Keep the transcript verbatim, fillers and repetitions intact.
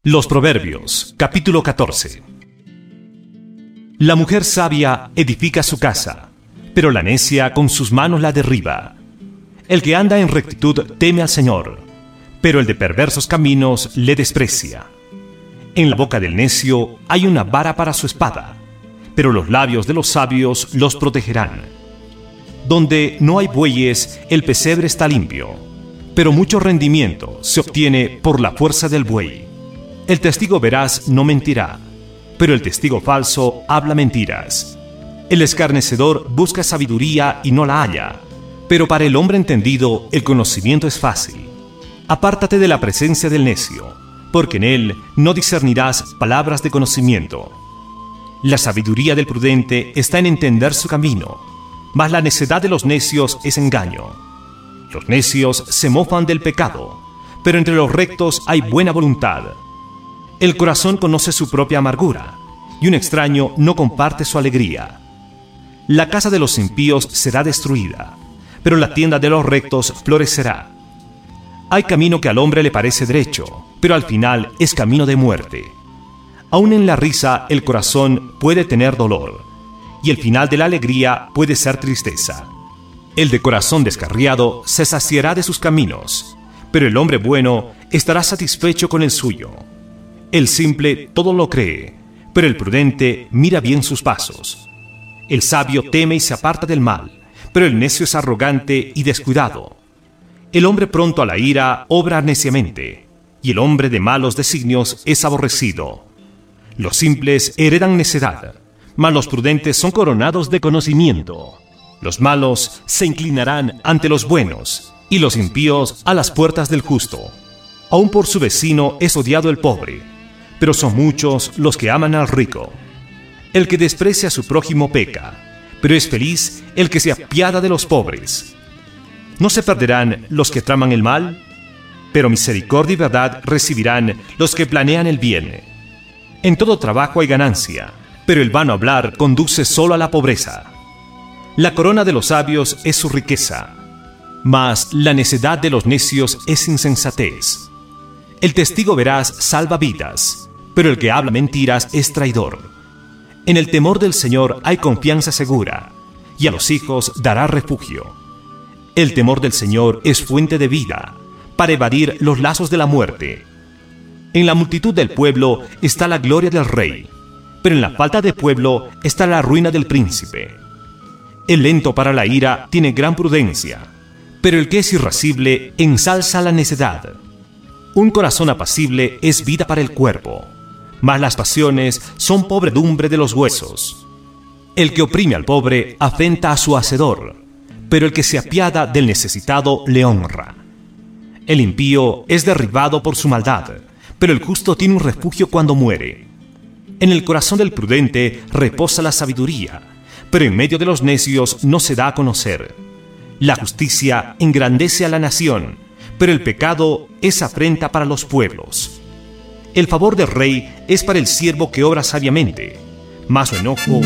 Los Proverbios, capítulo catorce. La mujer sabia edifica su casa, pero la necia con sus manos la derriba. El que anda en rectitud teme al Señor, pero el de perversos caminos le desprecia. En la boca del necio hay una vara para su espada, pero los labios de los sabios los protegerán. Donde no hay bueyes, el pesebre está limpio, pero mucho rendimiento se obtiene por la fuerza del buey. El testigo veraz no mentirá, pero el testigo falso habla mentiras. El escarnecedor busca sabiduría y no la halla, pero para el hombre entendido el conocimiento es fácil. Apártate de la presencia del necio, porque en él no discernirás palabras de conocimiento. La sabiduría del prudente está en entender su camino, mas la necedad de los necios es engaño. Los necios se mofan del pecado, pero entre los rectos hay buena voluntad. El corazón conoce su propia amargura, y un extraño no comparte su alegría. La casa de los impíos será destruida, pero la tienda de los rectos florecerá. Hay camino que al hombre le parece derecho, pero al final es camino de muerte. Aún en la risa el corazón puede tener dolor, y el final de la alegría puede ser tristeza. El de corazón descarriado se saciará de sus caminos, pero el hombre bueno estará satisfecho con el suyo. El simple todo lo cree, pero el prudente mira bien sus pasos. El sabio teme y se aparta del mal, pero el necio es arrogante y descuidado. El hombre pronto a la ira obra neciamente, y el hombre de malos designios es aborrecido. Los simples heredan necedad, mas los prudentes son coronados de conocimiento. Los malos se inclinarán ante los buenos, y los impíos a las puertas del justo. Aun por su vecino es odiado el pobre, pero son muchos los que aman al rico. El que desprecia a su prójimo peca, pero es feliz el que se apiada de los pobres. ¿No se perderán los que traman el mal? Pero misericordia y verdad recibirán los que planean el bien. En todo trabajo hay ganancia, pero el vano hablar conduce solo a la pobreza. La corona de los sabios es su riqueza, mas la necedad de los necios es insensatez. El testigo veraz salva vidas, pero el que habla mentiras es traidor. En el temor del Señor hay confianza segura, y a los hijos dará refugio. El temor del Señor es fuente de vida, para evadir los lazos de la muerte. En la multitud del pueblo está la gloria del rey, pero en la falta de pueblo está la ruina del príncipe. El lento para la ira tiene gran prudencia, pero el que es irascible ensalza la necedad. Un corazón apacible es vida para el cuerpo, mas las pasiones son pobredumbre de los huesos. El que oprime al pobre afrenta a su hacedor, pero el que se apiada del necesitado le honra. El impío es derribado por su maldad, pero el justo tiene un refugio cuando muere. En el corazón del prudente reposa la sabiduría, pero en medio de los necios no se da a conocer. La justicia engrandece a la nación, pero el pecado es afrenta para los pueblos. El favor del rey es para el siervo que obra sabiamente, mas su enojo